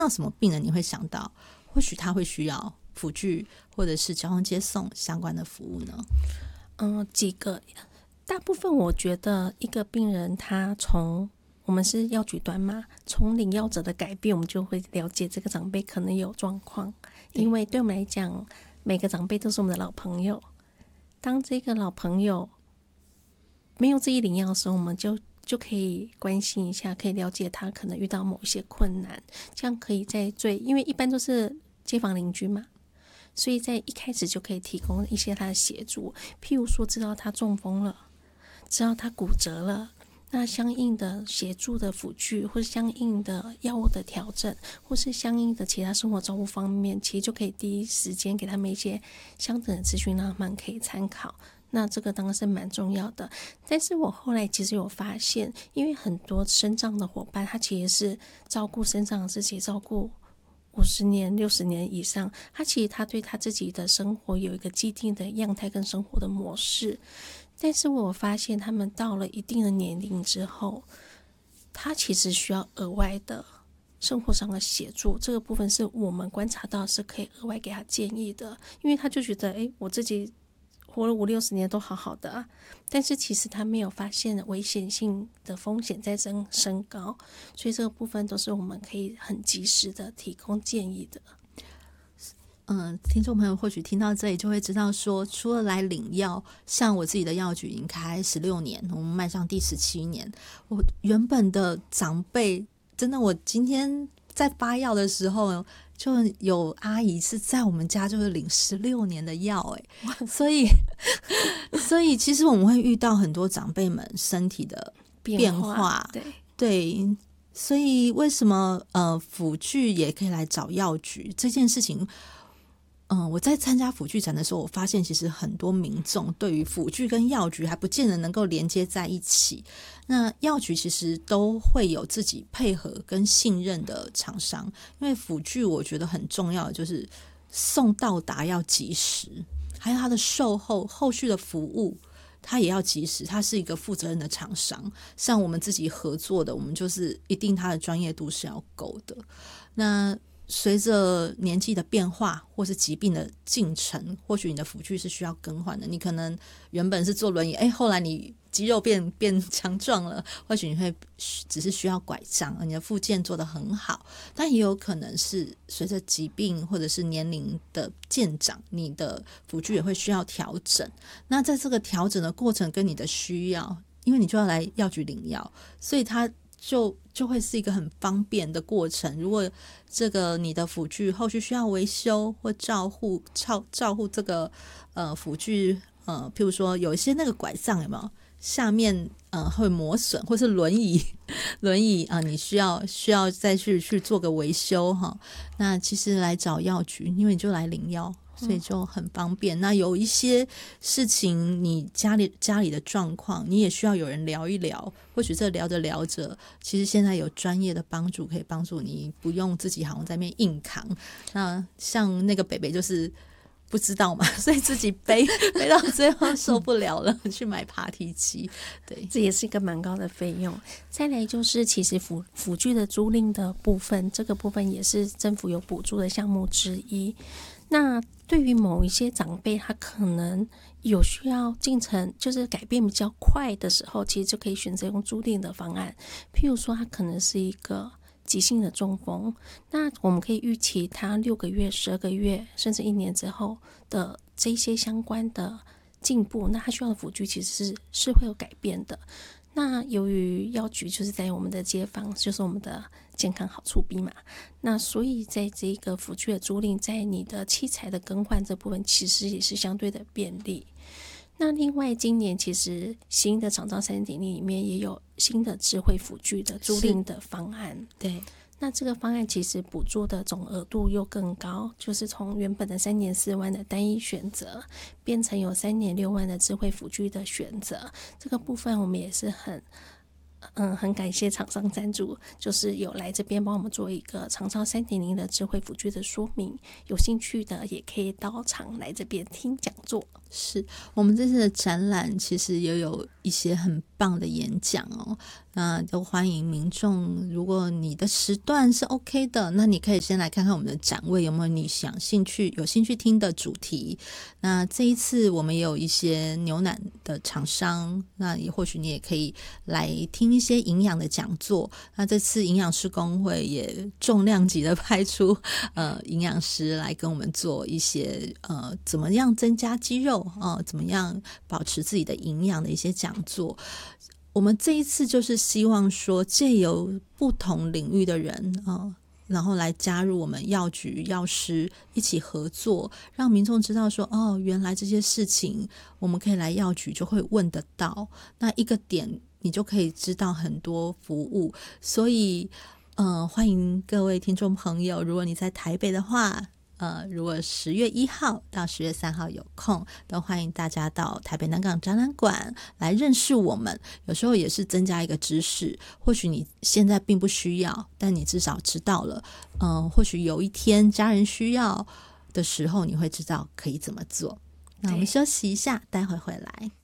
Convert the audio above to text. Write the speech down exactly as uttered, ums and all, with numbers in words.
那什么病人你会想到或许他会需要辅具或者是交通接送相关的服务呢？ 嗯，几个大部分我觉得一个病人他从我们是药局端嘛，从领药者的改变我们就会了解这个长辈可能有状况，因为对我们来讲每个长辈都是我们的老朋友，当这个老朋友没有自己领药的时候，我们就就可以关心一下，可以了解他可能遇到某一些困难，这样可以在最因为一般都是街坊邻居嘛，所以在一开始就可以提供一些他的协助，譬如说知道他中风了，知道他骨折了，那相应的协助的辅具或是相应的药物的调整或是相应的其他生活照顾方面，其实就可以第一时间给他们一些相等的资讯让他们可以参考，那这个当然是蛮重要的。但是我后来其实有发现，因为很多身障的伙伴他其实是照顾身障的自己照顾五十年六十年以上，他其实他对他自己的生活有一个既定的样态跟生活的模式，但是我发现他们到了一定的年龄之后，他其实需要额外的生活上的协助，这个部分是我们观察到是可以额外给他建议的，因为他就觉得诶我自己活了五六十年都好好的啊，但是其实他没有发现危险性的风险在增升高，所以这个部分都是我们可以很及时的提供建议的。 嗯，听众朋友或许听到这里就会知道说，除了来领药，像我自己的药局已经开十六年，我们迈向第十七年，我原本的长辈真的，我今天在发药的时候就有阿姨是在我们家就是领十六年的药哎，所以所以其实我们会遇到很多长辈们身体的变化， 变化对对，所以为什么呃辅具也可以来找药局这件事情，嗯，我在参加辅具展的时候，我发现其实很多民众对于辅具跟药局还不见得能够连接在一起。那药局其实都会有自己配合跟信任的厂商，因为辅具我觉得很重要的就是送到达要及时，还有它的售后后续的服务它也要及时，它是一个负责任的厂商。像我们自己合作的，我们就是一定它的专业度是要够的。那随着年纪的变化或是疾病的进程，或许你的辅具是需要更换的，你可能原本是坐轮椅，哎，后来你肌肉变变强壮了，或许你会只是需要拐杖，你的复健做得很好，但也有可能是随着疾病或者是年龄的渐长，你的辅具也会需要调整。那在这个调整的过程跟你的需要，因为你就要来药局领药，所以它就就会是一个很方便的过程。如果这个你的辅具后续需要维修或照护照照护这个呃辅具，呃，譬如说有一些那个拐杖有没有下面呃会磨损，或是轮椅轮椅啊、呃，你需要需要再去去做个维修哈。那其实来找药局，因为你就来领药，所以就很方便。那有一些事情你家里家里的状况你也需要有人聊一聊，或许这聊着聊着，其实现在有专业的帮助可以帮助你，不用自己好像在那边硬扛。那像那个北北就是不知道嘛，所以自己背背到最后受不了了，去买爬梯机。对， 这也是一个蛮高的费用。再来就是其实辅辅具的租赁的部分，这个部分也是政府有补助的项目之一。那对于某一些长辈他可能有需要进程就是改变比较快的时候，其实就可以选择用租赁的方案。譬如说他可能是一个急性的中风，那我们可以预期他六个月十二个月甚至一年之后的这些相关的进步，那他需要的辅具其实是是会有改变的。那由于药局就是在我们的街坊，就是我们的健康好处 B 嘛，那所以在这个辅具的租赁，在你的器材的更换这部分其实也是相对的便利。那另外今年其实新的厂商 三点零 里面也有新的智慧辅具的租赁的方案， 对， 那这个方案其实补助的总额度又更高，就是从原本的三年四万的单一选择变成有三年六万的智慧辅具的选择。这个部分我们也是很嗯，很感谢厂商赞助，就是有来这边帮我们做一个长照 三点零 的智慧辅具的说明，有兴趣的也可以到场来这边听讲座。 是我们这次的展览其实也有一些很棒的演讲哦。 那都欢迎民众，如果你的时段是 OK 的，那你可以先来看看我们的展位有没有你想兴趣有兴趣听的主题。那这一次我们也有一些牛奶的厂商，那也或许你也可以来听一些营养的讲座。那这次营养师公会也重量级的派出呃营养师来跟我们做一些呃怎么样增加肌肉呃怎么样保持自己的营养的一些讲座。我们这一次就是希望说借由不同领域的人啊、呃，然后来加入我们药局药师一起合作，让民众知道说哦，原来这些事情我们可以来药局就会问得到，那一个点你就可以知道很多服务。所以呃，欢迎各位听众朋友，如果你在台北的话，呃，如果十月一号到十月三号有空，都欢迎大家到台北南港展览馆来认识我们。有时候也是增加一个知识，或许你现在并不需要，但你至少知道了。嗯、呃，或许有一天家人需要的时候，你会知道可以怎么做。那我们休息一下，待会回来。